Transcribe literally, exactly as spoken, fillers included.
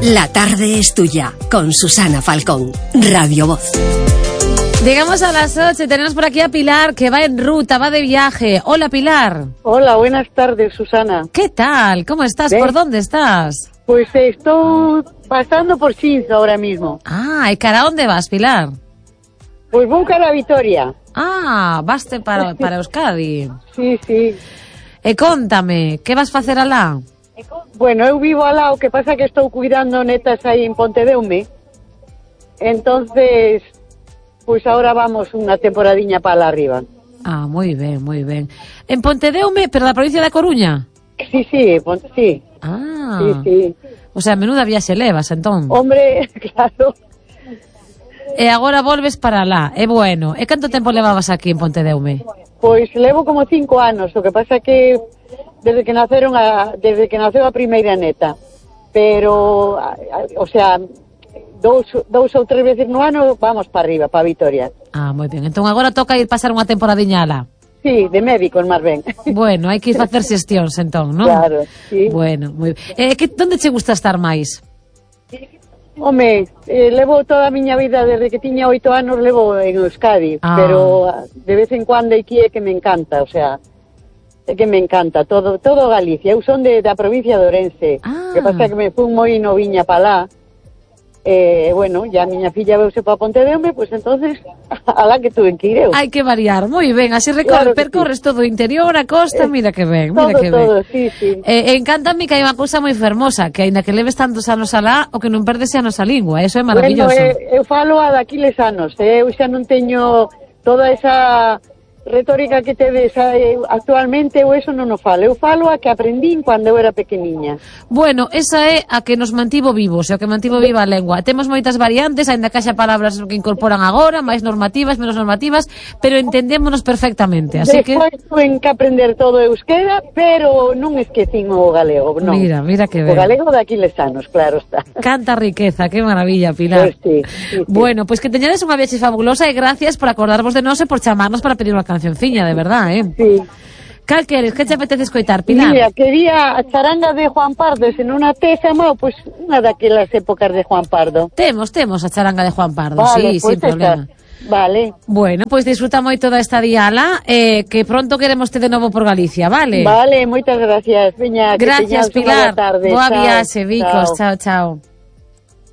La tarde es tuya, con Susana Falcón, Radio Voz. Llegamos a las ocho, tenemos por aquí a Pilar, que va en ruta, va de viaje. Hola, Pilar. Hola, buenas tardes, Susana. ¿Qué tal? ¿Cómo estás? ¿Ves? ¿Por dónde estás? Pues estoy pasando por Sins ahora mismo. Ah, ¿y cara a dónde vas, Pilar? Pues vou cara a Vitoria. Ah, vaste para, para Euskadi. Sí, sí. E contame, que vas facer alá? Bueno, eu vivo alá, o que pasa que estou cuidando netas aí en Pontedeume. Entonces, pues ahora vamos unha temporadiña para lá arriba. Ah, moi ben, moi ben. En Pontedeume, pero da provincia da Coruña? Sí, sí, Ponte, sí. Ah, Sí, sí. o sea, menuda viaxe levas, entón. Hombre, claro. E agora volves para lá, é bueno. E canto tempo levabas aquí en Pontedeume? Pois levo como cinco anos, o que pasa que desde que naceron a, desde que naceu a primeira neta. Pero, a, a, o sea, dous, dous ou tres veces no ano vamos para arriba, para Vitoria. Ah, moi ben. Entón agora toca ir pasar unha temporadiña alá. Sí, de médicos máis ben. Bueno, hai que ir facer xestións, entón, non? Claro, sí. Bueno, moi ben. Eh, que, onde che gusta estar máis? Home, eh, levo toda a miña vida, desde que tiña oito anos, levo en Euskadi, Ah. pero de vez en cuando aquí é que me encanta, o sea, é que me encanta, todo todo Galicia. Eu son de, da provincia de Ourense, Ah. que pasa que me fui moi noviña para lá, eh, bueno, ya a miña filla veuse para Pontedeume, pues entonces, alá que tuve que ir eu. Hai que variar, moi ben, así recorres, Claro que percorres sí. todo o interior, a costa, mira que ben, mira todo, que todo, ben. sí, sí. Eh, encántame que hai unha cousa moi fermosa, que aínda que leves tantos anos alá, o que non perdes é a nosa lingua, eso é maravilloso. Bueno, eh, eu falo a daquiles anos, eh, eu xa non teño toda esa retórica que tedes eh, actualmente, eu eso non o falo, eu falo a que aprendín cando eu era pequeniña. Bueno, esa é a que nos mantivo vivos, e o que mantivo viva a lengua. Temos moitas variantes, aínda que haxa palabras que incorporan agora, máis normativas, menos normativas, pero entendémonos perfectamente, así que... Despois tuven que aprender todo euskera, pero non esquecín o galego, non. Mira, mira que O ben. galego daquiles anos, claro está. Canta riqueza, que maravilla, Pilar. Pues sí, sí, sí. Bueno, pois pues que teñades unha viaxe fabulosa e gracias por acordarvos de nós e por chamarnos para pedir unha cancionciña, de verdad, eh? Sí. Cal queres? Que te apetece escoitar, Pilar? Mira, quería a charanga de Juan Pardo, se non a tes amado, pois pues, unha daquelas épocas de Juan Pardo. Temos, temos a charanga de Juan Pardo, Vale, sí, pues sin problema. esa. Vale. Bueno, pois pues disfruta moito desta diala, eh, que pronto queremos te de novo por Galicia, vale? Vale, moitas gracias. Veña, que Gracias, teñades unha Pilar. boa tarde. Boa Chao, viaxe, Vicos. chao. Chao, chao.